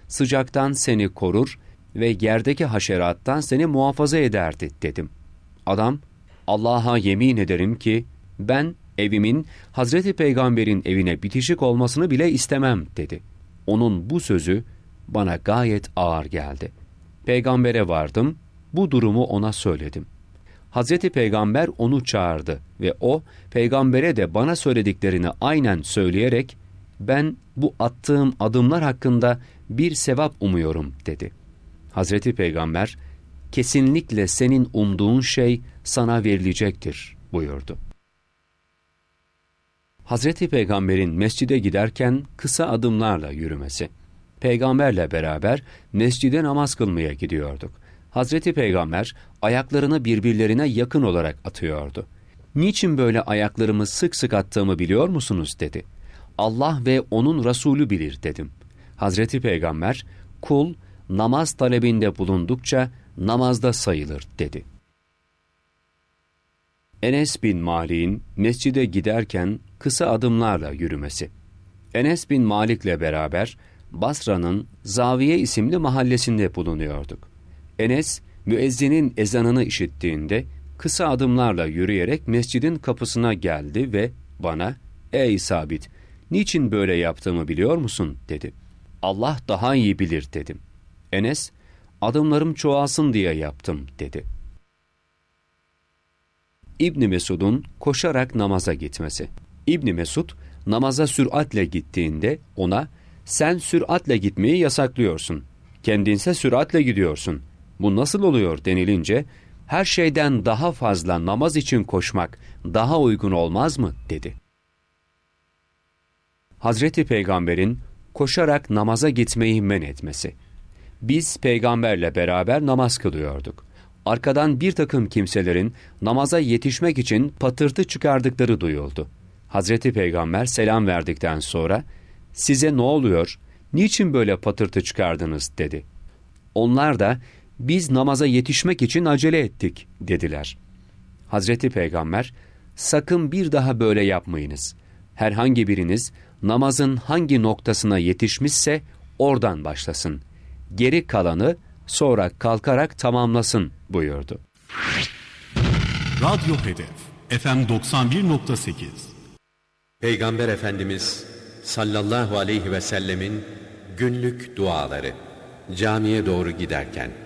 sıcaktan seni korur ve yerdeki haşerattan seni muhafaza ederdi dedim. Adam, Allah'a yemin ederim ki ben evimin Hazreti Peygamber'in evine bitişik olmasını bile istemem dedi. Onun bu sözü bana gayet ağır geldi. Peygambere vardım, bu durumu ona söyledim. Hazreti Peygamber onu çağırdı ve o, peygambere de bana söylediklerini aynen söyleyerek, ben bu attığım adımlar hakkında bir sevap umuyorum dedi. Hazreti Peygamber, kesinlikle senin umduğun şey sana verilecektir buyurdu. Hazreti Peygamber'in mescide giderken kısa adımlarla yürümesi. Peygamberle beraber mescide namaz kılmaya gidiyorduk. Hazreti Peygamber ayaklarını birbirlerine yakın olarak atıyordu. Niçin böyle ayaklarımı sık sık attığımı biliyor musunuz dedi. Allah ve onun Resulü bilir dedim. Hazreti Peygamber, kul namaz talebinde bulundukça namazda sayılır dedi. Enes bin Malik'in mescide giderken kısa adımlarla yürümesi. Enes bin Malik'le beraber Basra'nın Zaviye isimli mahallesinde bulunuyorduk. Enes, müezzinin ezanını işittiğinde kısa adımlarla yürüyerek mescidin kapısına geldi ve bana, "Ey Sabit, niçin böyle yaptığımı biliyor musun?" dedi. "Allah daha iyi bilir." dedim. Enes, "Adımlarım çoğalsın diye yaptım." dedi. İbn Mesud'un koşarak namaza gitmesi. İbn Mesud namaza süratle gittiğinde ona, "Sen süratle gitmeyi yasaklıyorsun. Kendinse süratle gidiyorsun. Bu nasıl oluyor?" denilince, "Her şeyden daha fazla namaz için koşmak daha uygun olmaz mı?" dedi. Hazreti Peygamber'in koşarak namaza gitmeyi men etmesi. Biz peygamberle beraber namaz kılıyorduk. Arkadan bir takım kimselerin namaza yetişmek için patırtı çıkardıkları duyuldu. Hazreti Peygamber selam verdikten sonra, "Size ne oluyor, niçin böyle patırtı çıkardınız?" dedi. Onlar da, "Biz namaza yetişmek için acele ettik." dediler. Hazreti Peygamber, "Sakın bir daha böyle yapmayınız. Herhangi biriniz namazın hangi noktasına yetişmişse oradan başlasın. Geri kalanı sonra kalkarak tamamlasın." buyurdu. Radyo Hedef FM 91.8. Peygamber Efendimiz sallallahu aleyhi ve sellemin günlük duaları camiye doğru giderken: